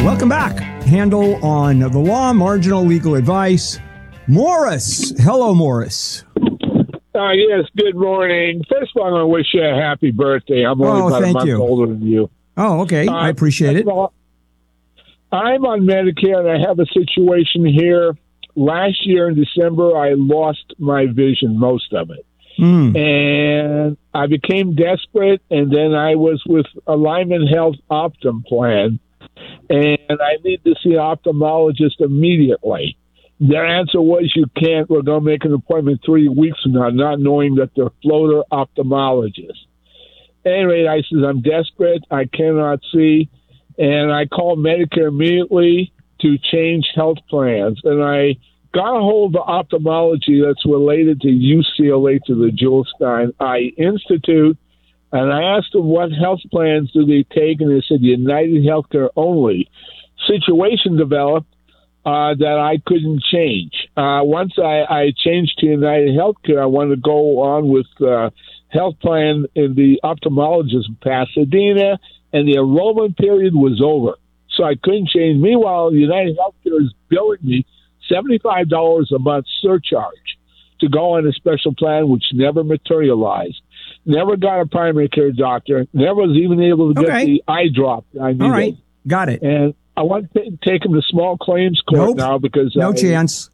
Welcome back. Handle on the law, marginal legal advice. Morris. Hello, Morris. Yes, good morning. First of all, I want to wish you a happy birthday. I'm only about a month older than you. Oh, okay. I appreciate it. I'm on Medicare, and I have a situation here. Last year in December, I lost my vision, most of it. And I became desperate, and then I was with Alignment Health Optum plan, and I need to see an ophthalmologist immediately. Their answer was, you can't. We're going to make an appointment 3 weeks from now, not knowing that they're floater ophthalmologists. Anyway, I said, I'm desperate. I cannot see. And I called Medicare immediately to change health plans. And I got a hold of the ophthalmology that's related to UCLA, to the Jules Stein Eye Institute. And I asked them, what health plans do they take? And they said, United Healthcare only. Situation developed that I couldn't change. Once I changed to United Healthcare, I wanted to go on with health plan in the ophthalmologist in Pasadena, and the enrollment period was over. So I couldn't change. Meanwhile, United Healthcare is billing me $75 a month surcharge to go on a special plan, which never materialized. Never got a primary care doctor. Never was even able to get the eye drop I needed. All right, got it. And I want to take him to small claims court now because no chance.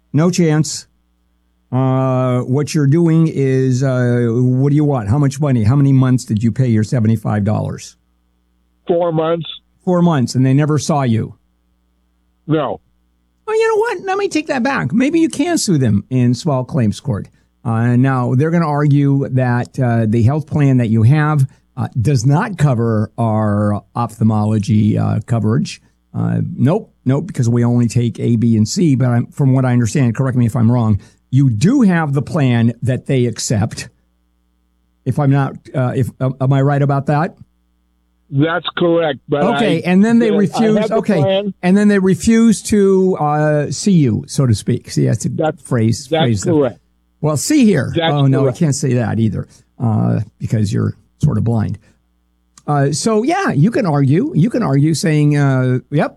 What you're doing is, what do you want? How much money? How many months did you pay your $75? 4 months. 4 months, and they never saw you? No. Well, you know what? Let me take that back. Maybe you can sue them in small claims court. Now, they're going to argue that the health plan that you have does not cover our ophthalmology coverage. Nope, because we only take A, B, and C. But from what I understand, correct me if I'm wrong, you do have the plan that they accept. If I'm not, am I right about that? That's correct. But okay, and then they refuse. And then they refuse to see you, so to speak. See, that's a phrase. That's correct. Well, see here. No, I correct. can't say that either, because you're sort of blind. So yeah, you can argue. You can argue saying, that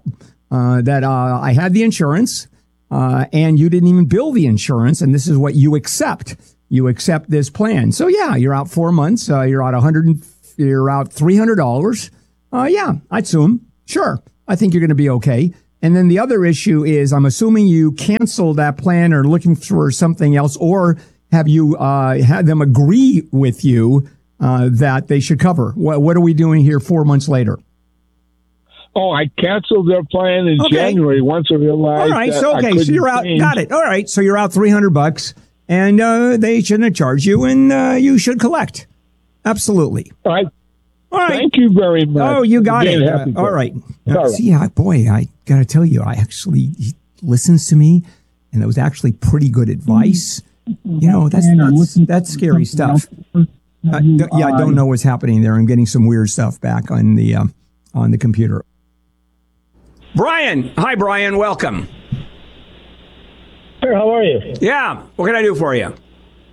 I had the insurance, and you didn't even bill the insurance, and this is what you accept. You accept this plan. So yeah, you're out 4 months. You're out you're out $300. Yeah, I'd assume. Sure, I think you're going to be okay. And then the other issue is, I'm assuming you canceled that plan or looking for something else, or have you had them agree with you that they should cover? What are we doing here 4 months later? Oh, I canceled their plan in January once I realized. All right, so you're out. Got it. All right, so you're out $300, and they shouldn't have charged you, and you should collect. Absolutely. All right. Thank you very much. Oh, you got it. All right. See, boy, I got to tell you, he listens to me, and that was actually pretty good advice. You know, that's scary stuff. I don't know what's happening there. I'm getting some weird stuff back on the computer. Brian. Hi, Brian. Welcome. Sure, how are you? Yeah. What can I do for you?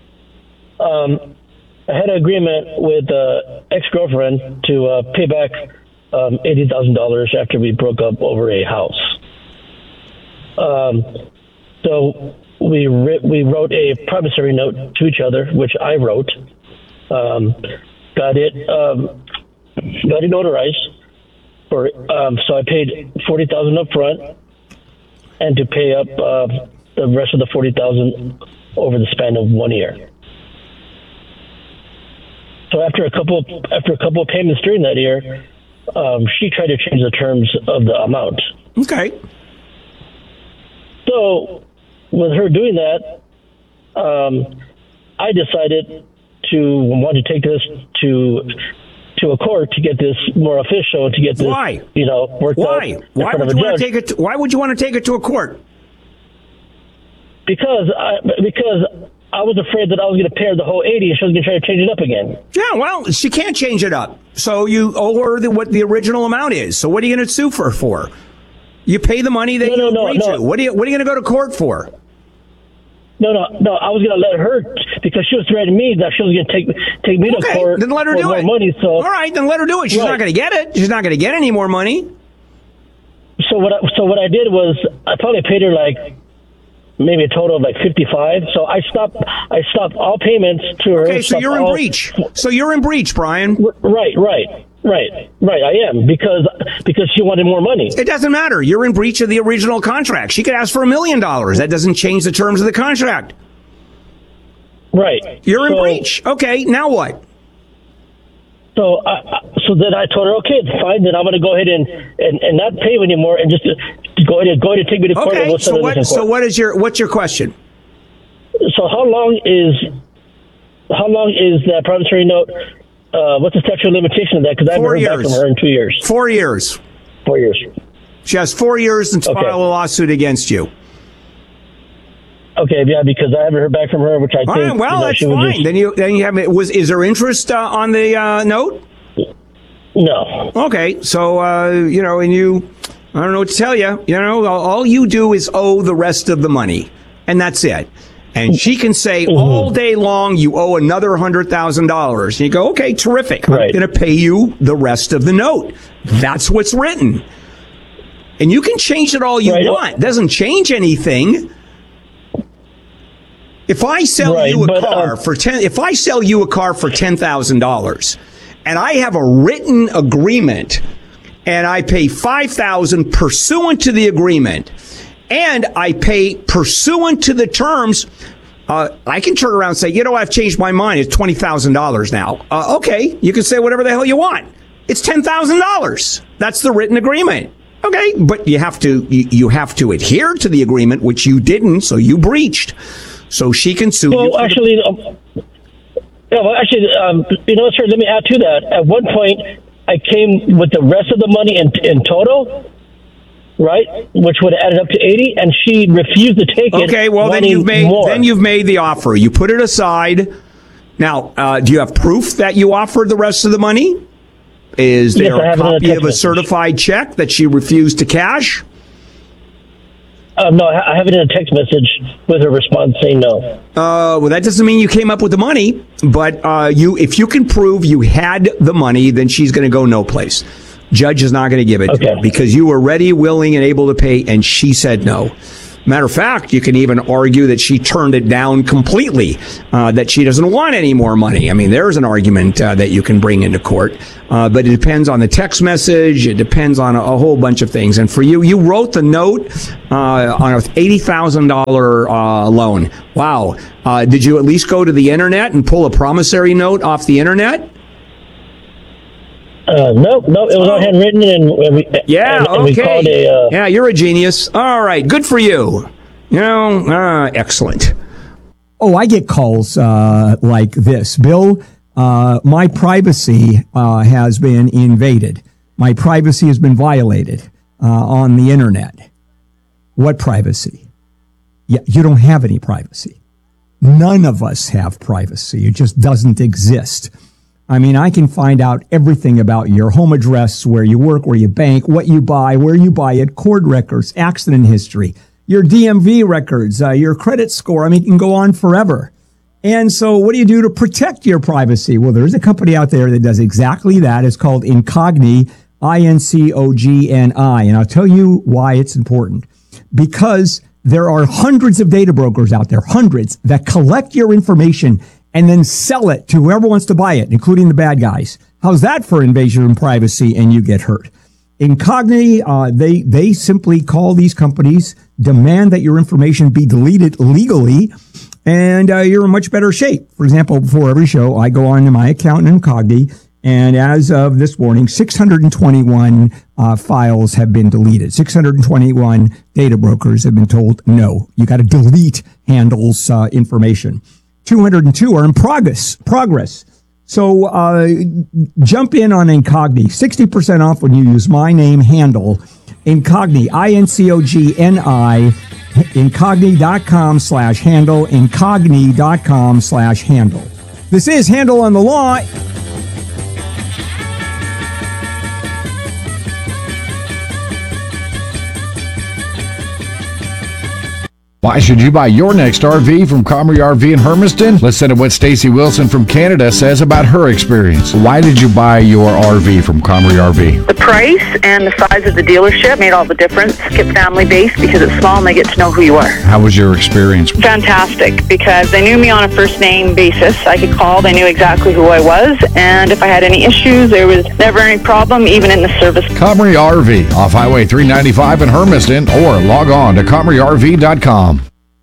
I had an agreement with ex-girlfriend to pay back $80,000 after we broke up over a house. So we wrote a promissory note to each other, which I wrote. Got it notarized. So I paid $40,000 up front, and to pay up the rest of the $40,000 over the span of 1 year. So after a couple of payments during that year, she tried to change the terms of the amount. Okay. So with her doing that, I decided to want to take this to a court to get this more official, to get this worked out in front of a judge. Why would you want to take it to a court? Because I was afraid that I was going to pay her the whole 80 and she was going to try to change it up again. Yeah, well, she can't change it up. So you owe her what the original amount is. So what are you going to sue her for? You pay the money that you agreed to. What are you going to go to court for? No. I was going to let her, because she was threatening me that she was going to take me to court. Then let her do it. Money, so. All right, then let her do it. She's not going to get it. She's not going to get any more money. So what I did was I probably paid her like maybe a total of like 55. So I stopped all payments to her. Okay, so you're in breach. So you're in breach, Brian. Right. I am because she wanted more money. It doesn't matter. You're in breach of the original contract. She could ask for $1 million. That doesn't change the terms of the contract. Right. You're in breach. Okay, now what? So then I told her, okay, it's fine. Then I'm going to go ahead and not pay you anymore, and just go ahead and take me to court. Okay. And we'll settle this in court. So what's your question? So how long is that promissory note? What's the statute of limitation of that? Because I haven't heard back from her in 2 years. 4 years. 4 years. She has 4 years to file a lawsuit against you. Okay, yeah, because I haven't heard back from her, which I think. All right, well, that's fine. Then you have is there interest on the note? No. Okay, so and you, I don't know what to tell you. All you do is owe the rest of the money, and that's it. And she can say all day long, you owe another $100,000. And you go, okay, terrific. Right. I'm going to pay you the rest of the note. That's what's written. And you can change it all you want. It doesn't change anything. If I sell you a car for $10,000 and I have a written agreement and I pay $5,000 pursuant to the agreement, and I pay pursuant to the terms, I can turn around and say, I've changed my mind. It's $20,000 now. Okay, you can say whatever the hell you want. It's $10,000. That's the written agreement. Okay, but you have to adhere to the agreement, which you didn't, so you breached. So she can sue you. Well, actually, sir, let me add to that. At one point, I came with the rest of the money in total, right, which would have added up to 80, and she refused to take it. Okay, well then you've made the offer. You put it aside. Now, do you have proof that you offered the rest of the money? Is there a copy of a certified check that she refused to cash? No, I have it in a text message with her response saying no. Well, that doesn't mean you came up with the money, but if you can prove you had the money, then she's going to go no place. Judge is not going to give it to her because you were ready, willing, and able to pay, and she said no. Matter of fact, you can even argue that she turned it down completely, that she doesn't want any more money. I mean, there's an argument that you can bring into court, but it depends on the text message. It depends on a whole bunch of things. And for you wrote the note on an $80,000 loan. Wow. Did you at least go to the internet and pull a promissory note off the internet? No, it was all handwritten, and we called yeah, you're a genius. All right, good for you. Excellent. Oh, I get calls like this. Bill, my privacy has been invaded. My privacy has been violated on the internet. What privacy? Yeah, you don't have any privacy. None of us have privacy. It just doesn't exist. I mean, I can find out everything about your home address, where you work, where you bank, what you buy, where you buy it, court records, accident history, your DMV records, your credit score. I mean, it can go on forever. And so what do you do to protect your privacy? Well, there's a company out there that does exactly that. It's called Incogni, INCOGNI. And I'll tell you why it's important. Because there are hundreds of data brokers out there, hundreds, that collect your information and then sell it to whoever wants to buy it, including the bad guys. How's that for invasion of privacy and you get hurt? Incogni, they simply call these companies, demand that your information be deleted legally, and you're in much better shape. For example, before every show, I go on to my account in Incogni, and as of this morning, 621 files have been deleted. 621 data brokers have been told, no, you got to delete Handle's information. 202 are in progress. So jump in on Incogni. 60% off when you use my name, Handle. Incogni, INCOGNI, Incogni.com/handle, Incogni.com/handle. This is Handle on the Law. Why should you buy your next RV from Comrie RV in Hermiston? Listen to what Stacy Wilson from Canada says about her experience. Why did you buy your RV from Comrie RV? The price and the size of the dealership made all the difference. Kept family-based because it's small and they get to know who you are. How was your experience? Fantastic, because they knew me on a first-name basis. I could call, they knew exactly who I was, and if I had any issues, there was never any problem, even in the service. Comrie RV, off Highway 395 in Hermiston, or log on to ComrieRV.com.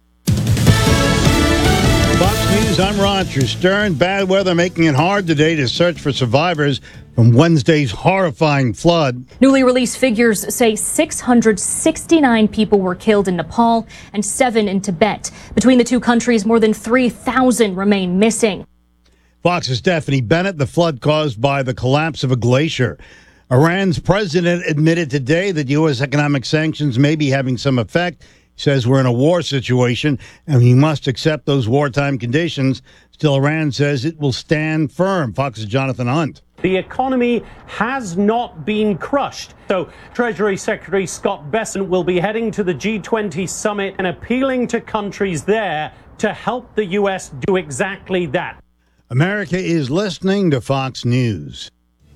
I'm Roger Stern. Bad weather making it hard today to search for survivors from Wednesday's horrifying flood. Newly released figures say 669 people were killed in Nepal and 7 in Tibet. Between the two countries, more than 3,000 remain missing. Fox's Stephanie Bennett. The flood caused by the collapse of a glacier. Iran's president admitted today that U.S. economic sanctions may be having some effect. Says we're in a war situation and we must accept those wartime conditions. Still, Iran says it will stand firm. Fox's Jonathan Hunt. The economy has not been crushed. So Treasury Secretary Scott Bessent will be heading to the G20 summit and appealing to countries there to help the U.S. do exactly that. America is listening to Fox News.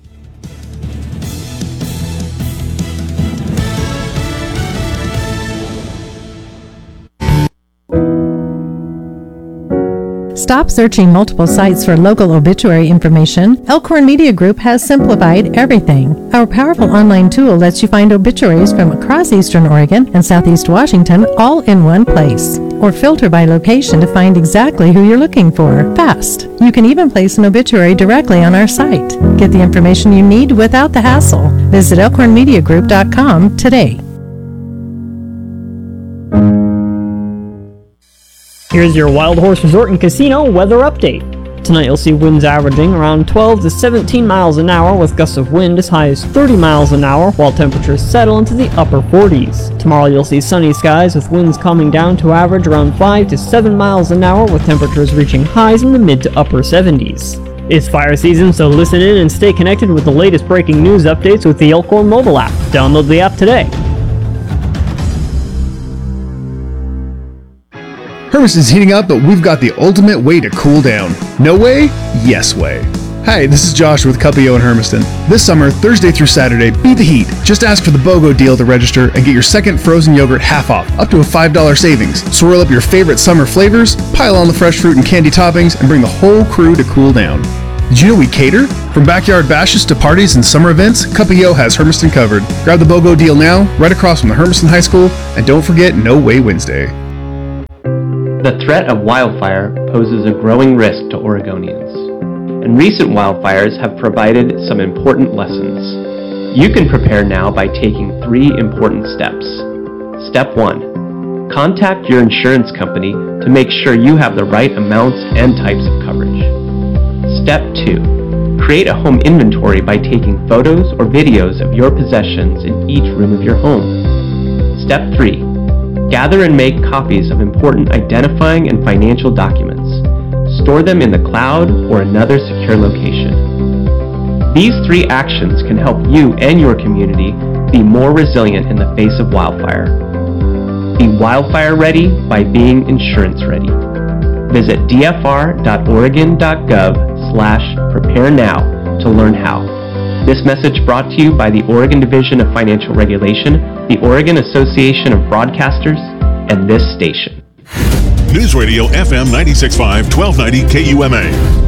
Stop searching multiple sites for local obituary information. Elkhorn Media Group has simplified everything. Our powerful online tool lets you find obituaries from across Eastern Oregon and Southeast Washington all in one place. Or filter by location to find exactly who you're looking for. Fast. You can even place an obituary directly on our site. Get the information you need without the hassle. Visit elkhornmediagroup.com today. Here's your Wild Horse Resort and Casino weather update. Tonight you'll see winds averaging around 12 to 17 miles an hour with gusts of wind as high as 30 miles an hour while temperatures settle into the upper 40s. Tomorrow you'll see sunny skies with winds calming down to average around 5 to 7 miles an hour with temperatures reaching highs in the mid to upper 70s. It's fire season, so listen in and stay connected with the latest breaking news updates with the Elkhorn mobile app. Download the app today. Hermiston's heating up, but we've got the ultimate way to cool down. No way? Yes way. Hi, this is Josh with Cuppio in Hermiston. This summer, Thursday through Saturday, beat the heat. Just ask for the BOGO deal to register and get your second frozen yogurt half off, up to a $5 savings. Swirl up your favorite summer flavors, pile on the fresh fruit and candy toppings, and bring the whole crew to cool down. Did you know we cater? From backyard bashes to parties and summer events, Cuppio has Hermiston covered. Grab the BOGO deal now, right across from the Hermiston High School, and don't forget No Way Wednesday. The threat of wildfire poses a growing risk to Oregonians, and recent wildfires have provided some important lessons. You can prepare now by taking 3 important steps. Step 1. Contact your insurance company to make sure you have the right amounts and types of coverage. Step 2. Create a home inventory by taking photos or videos of your possessions in each room of your home. Step 3. Gather and make copies of important identifying and financial documents. Store them in the cloud or another secure location. These 3 actions can help you and your community be more resilient in the face of wildfire. Be wildfire ready by being insurance ready. Visit dfr.oregon.gov/prepare now to learn how. This message brought to you by the Oregon Division of Financial Regulation, the Oregon Association of Broadcasters, and this station. News Radio FM 96.5, 1290 KUMA.